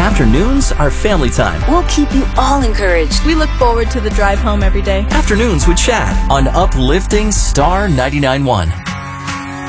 Afternoons are family time. We'll keep you all encouraged. We look forward to the drive home every day. Afternoons with Chad on Uplifting Star 99.1.